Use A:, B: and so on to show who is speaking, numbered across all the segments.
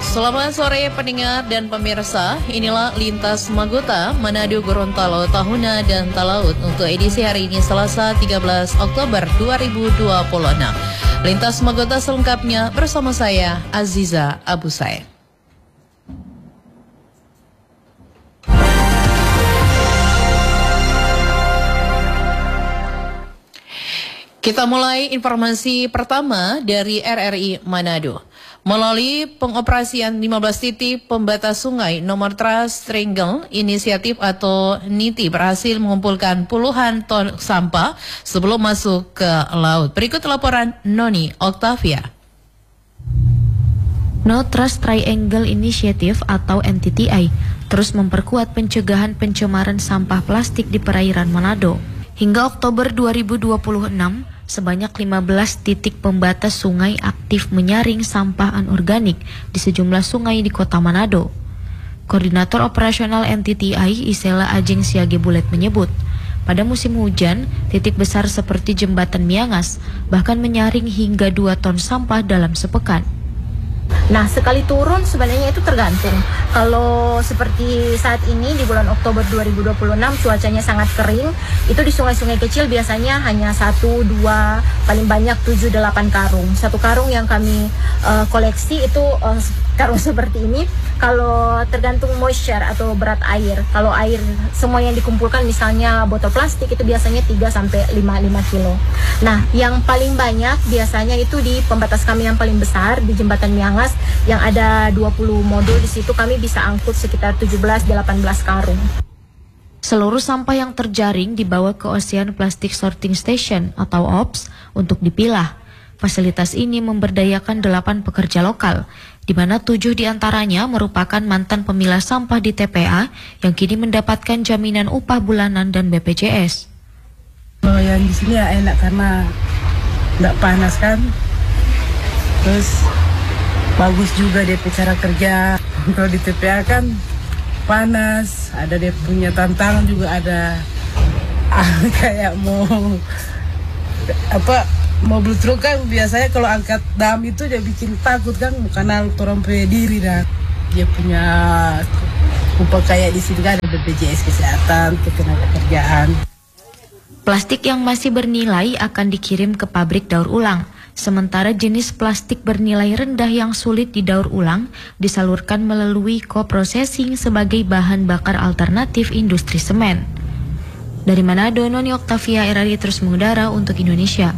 A: Selamat sore pendengar dan pemirsa, inilah Lintas Magota, Manado, Gorontalo, Tahuna, dan Talaut untuk edisi hari ini Selasa 13 Oktober 2026. Lintas Magota selengkapnya bersama saya, Aziza Abu Said. Kita mulai informasi pertama dari RRI Manado. Melalui pengoperasian 15 titik pembatas sungai nomor Trust Triangle, inisiatif atau NITI berhasil mengumpulkan puluhan ton sampah sebelum masuk ke laut. Berikut laporan Noni Octavia.
B: No Trust Triangle Initiative atau NTTI terus memperkuat pencegahan pencemaran sampah plastik di perairan Manado. Hingga Oktober 2026, sebanyak 15 titik pembatas sungai aktif menyaring sampah anorganik di sejumlah sungai di kota Manado. Koordinator Operasional NTTI Isela Ajeng Siage Bulet menyebut, pada musim hujan, titik besar seperti Jembatan Miangas bahkan menyaring hingga 2 ton sampah dalam sepekan.
C: Nah, sekali turun sebenarnya itu tergantung. Kalau seperti saat ini di bulan Oktober 2026 cuacanya sangat kering, itu di sungai-sungai kecil biasanya hanya 1, 2, paling banyak 7, 8 karung. Satu karung yang kami koleksi itu karung seperti ini. Kalau tergantung moisture atau berat air. Kalau air semua yang dikumpulkan misalnya botol plastik itu biasanya 3-5 kilo. Nah, yang paling banyak biasanya itu di pembatas kami yang paling besar di Jembatan Miangas yang ada 20 modul. Di situ kami bisa angkut sekitar 17-18 karung.
B: Seluruh sampah yang terjaring dibawa ke Ocean Plastic Sorting Station atau OPS untuk dipilah. Fasilitas ini memberdayakan 8 pekerja lokal, di mana 7 diantaranya merupakan mantan pemilah sampah di TPA yang kini mendapatkan jaminan upah bulanan dan BPJS.
D: Kalau yang di sini ya enak karena nggak panas kan, terus bagus juga dia cara kerja. Kalau di TPA kan panas, ada dia punya tantangan juga, ada kayak mobil truk kan biasanya kalau angkat dam itu dia bikin takut kan, karena orang punya diri dah. Dia punya upah kayak di sini kan ada BPJS kesehatan, ketenaga kerjaan.
B: Plastik yang masih bernilai akan dikirim ke pabrik daur ulang. Sementara jenis plastik bernilai rendah yang sulit didaur ulang disalurkan melalui co-processing sebagai bahan bakar alternatif industri semen. Dari Manado, Noni Octavia, RRI terus mengudara untuk Indonesia.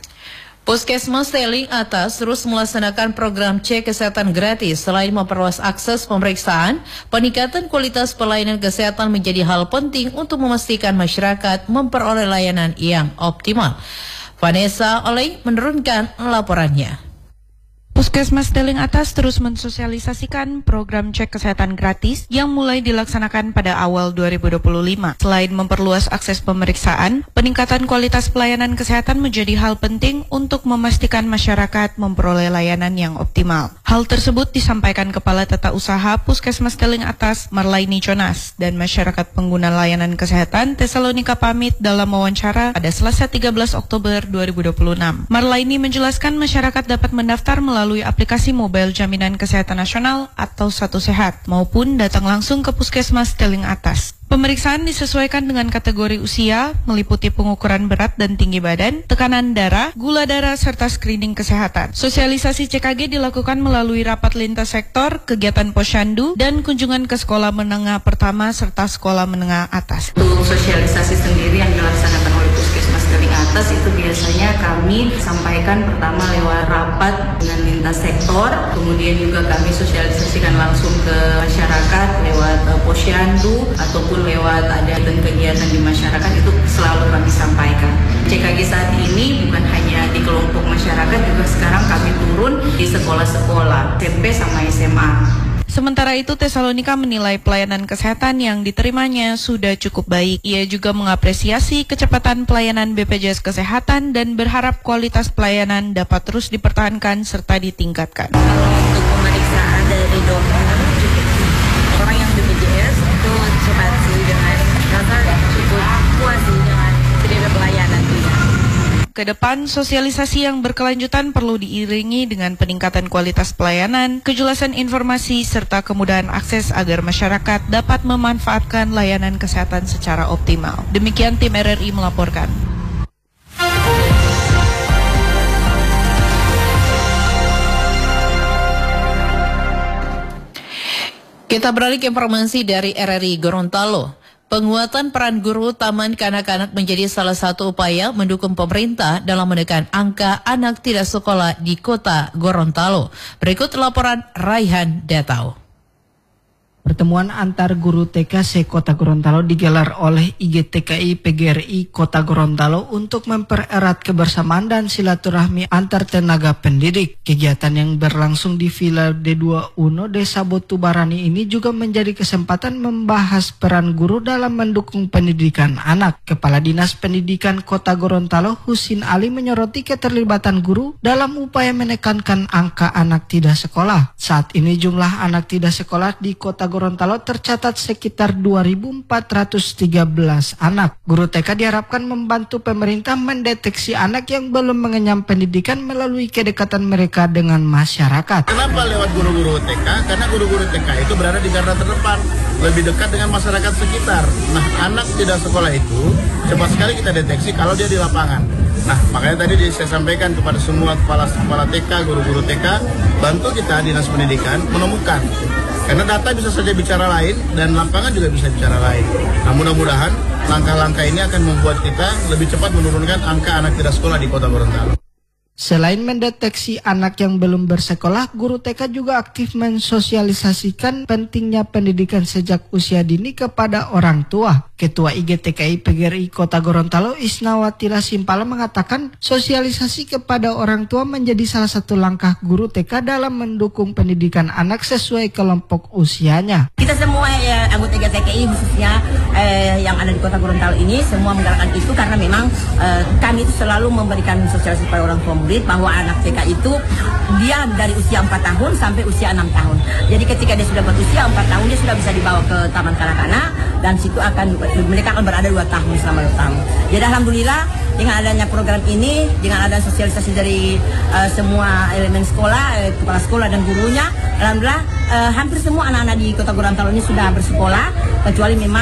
A: Puskesmas Teling Atas terus melaksanakan program cek kesehatan gratis. Selain memperluas akses pemeriksaan, peningkatan kualitas pelayanan kesehatan menjadi hal penting untuk memastikan masyarakat memperoleh layanan yang optimal. Vanessa Oleng menurunkan laporannya.
E: Puskesmas Teling Atas terus mensosialisasikan program cek kesehatan gratis yang mulai dilaksanakan pada awal 2025. Selain memperluas akses pemeriksaan, peningkatan kualitas pelayanan kesehatan menjadi hal penting untuk memastikan masyarakat memperoleh layanan yang optimal. Hal tersebut disampaikan Kepala Tata Usaha Puskesmas Teling Atas, Marlaini Jonas, dan masyarakat pengguna layanan kesehatan Tesalonika Pamit dalam wawancara pada Selasa 13 Oktober 2026. Marlaini menjelaskan masyarakat dapat mendaftar melalui aplikasi mobile Jaminan Kesehatan Nasional atau Satu Sehat maupun datang langsung ke Puskesmas Teling Atas. Pemeriksaan disesuaikan dengan kategori usia, meliputi pengukuran berat dan tinggi badan, tekanan darah, gula darah, serta screening kesehatan. Sosialisasi CKG dilakukan melalui rapat lintas sektor, kegiatan posyandu, dan kunjungan ke sekolah menengah pertama serta sekolah menengah atas.
F: Untuk sosialisasi sendiri yang dilaksanakan oleh Puskesmas Teling Atas itu biasanya kami sampaikan pertama lewat rapat dengan lintas sektor, kemudian juga kami sosialisasikan langsung ke masyarakat lewat posyandu ataupun lewat ada kegiatan di masyarakat, itu selalu kami sampaikan. CKG saat ini bukan hanya di kelompok masyarakat, juga sekarang kami turun di sekolah-sekolah SMP sama SMA.
E: Sementara itu, Tesalonika menilai pelayanan kesehatan yang diterimanya sudah cukup baik. Ia juga mengapresiasi kecepatan pelayanan BPJS Kesehatan dan berharap kualitas pelayanan dapat terus dipertahankan serta ditingkatkan.
G: Kalau untuk pemeriksaan dari dokter, orang yang BPJS itu cepat sih, dengan rasa cukup puas sih dengan pelayanan.
E: Ke depan, sosialisasi yang berkelanjutan perlu diiringi dengan peningkatan kualitas pelayanan, kejelasan informasi, serta kemudahan akses agar masyarakat dapat memanfaatkan layanan kesehatan secara optimal. Demikian tim RRI melaporkan.
A: Kita beralih ke informasi dari RRI Gorontalo. Penguatan peran guru taman kanak-kanak menjadi salah satu upaya mendukung pemerintah dalam menekan angka anak tidak sekolah di kota Gorontalo. Berikut laporan Raihan Datau.
H: Pertemuan antar guru TK se-Kota Gorontalo digelar oleh IGTKI PGRI Kota Gorontalo untuk mempererat kebersamaan dan silaturahmi antar tenaga pendidik. Kegiatan yang berlangsung di Villa D2 Uno Desa Botubarani ini juga menjadi kesempatan membahas peran guru dalam mendukung pendidikan anak. Kepala Dinas Pendidikan Kota Gorontalo Husin Ali menyoroti keterlibatan guru dalam upaya menekankan angka anak tidak sekolah. Saat ini jumlah anak tidak sekolah di Kota Gorontalo tercatat sekitar 2.413 anak. Guru TK diharapkan membantu pemerintah mendeteksi anak yang belum mengenyam pendidikan melalui kedekatan mereka dengan masyarakat.
I: Kenapa lewat guru-guru TK? Karena guru-guru TK itu berada di garda terdepan, lebih dekat dengan masyarakat sekitar. Nah, anak tidak sekolah itu cepat sekali kita deteksi kalau dia di lapangan. Nah, makanya tadi saya sampaikan kepada semua kepala TK, guru-guru TK, bantu kita Dinas Pendidikan menemukan. Karena data bisa saja bicara lain dan lapangan juga bisa bicara lain. Nah, mudah-mudahan langkah-langkah ini akan membuat kita lebih cepat menurunkan angka anak tidak sekolah di Kota Gorontalo.
H: Selain mendeteksi anak yang belum bersekolah, guru TK juga aktif mensosialisasikan pentingnya pendidikan sejak usia dini kepada orang tua. Ketua IGTKI PGRI Kota Gorontalo Isnawati Simpala mengatakan sosialisasi kepada orang tua menjadi salah satu langkah guru TK dalam mendukung pendidikan anak sesuai kelompok usianya.
G: Kita semua anggota IGTKI khususnya yang ada di Kota Gorontalo ini semua menggerakkan itu karena memang kami itu selalu memberikan sosialisasi pada orang tua murid bahwa anak TK itu dia dari usia 4 tahun sampai usia 6 tahun. Jadi ketika dia sudah berusia 4 tahun dia sudah bisa dibawa ke taman kanak-kanak dan situ mereka akan berada 2 tahun selama 2 tahun. Jadi alhamdulillah dengan adanya program ini, dengan adanya sosialisasi dari semua elemen sekolah, kepala sekolah dan gurunya, alhamdulillah hampir semua anak-anak di Kota Gorontalo ini sudah bersekolah kecuali memang